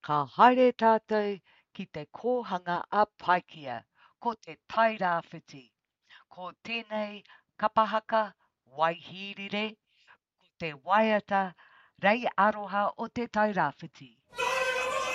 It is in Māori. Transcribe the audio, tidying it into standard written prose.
Ka haere tātou ki te kōhanga a Paikia, ko te tairawhiti. Ko tēnei kapahaka waihirire, ko te waiata rei aroha o te tairawhiti.